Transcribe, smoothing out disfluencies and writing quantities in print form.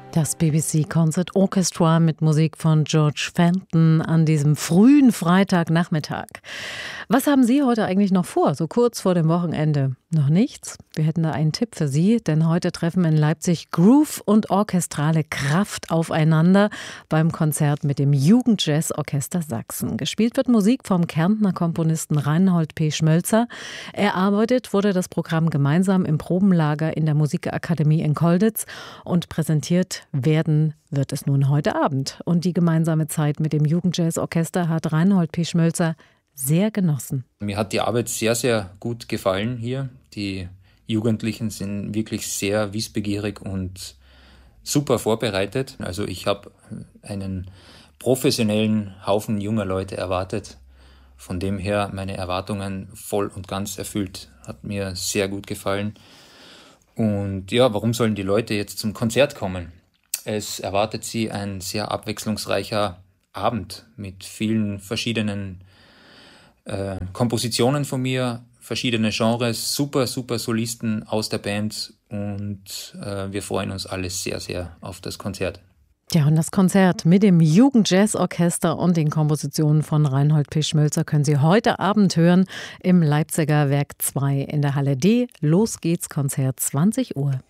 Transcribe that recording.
Das BBC Concert Orchestra mit Musik von George Fenton an diesem frühen Freitagnachmittag. Was haben Sie heute eigentlich noch vor, so kurz vor dem Wochenende? Noch nichts? Wir hätten da einen Tipp für Sie, denn heute treffen in Leipzig Groove und orchestrale Kraft aufeinander beim Konzert mit dem Jugendjazzorchester Sachsen. Gespielt wird Musik vom Kärntner Komponisten Reinhold P. Schmölzer. Erarbeitet wurde das Programm gemeinsam im Probenlager in der Musikakademie in Kolditz und präsentiert wird es nun heute Abend. Und die gemeinsame Zeit mit dem Jugendjazzorchester hat Reinhold P. Schmölzer sehr genossen. Mir hat die Arbeit sehr, sehr gut gefallen hier. Die Jugendlichen sind wirklich sehr wissbegierig und super vorbereitet. Also ich habe einen professionellen Haufen junger Leute erwartet. Von dem her meine Erwartungen voll und ganz erfüllt. Hat mir sehr gut gefallen. Und ja, warum sollen die Leute jetzt zum Konzert kommen? Es erwartet sie ein sehr abwechslungsreicher Abend mit vielen verschiedenen Kompositionen von mir, verschiedene Genres, super Solisten aus der Band und wir freuen uns alle sehr, sehr auf das Konzert. Ja, und das Konzert mit dem Jugendjazzorchester und den Kompositionen von Reinhold P. Schmölzer können Sie heute Abend hören im Leipziger Werk 2 in der Halle D. Los geht's, Konzert 20 Uhr.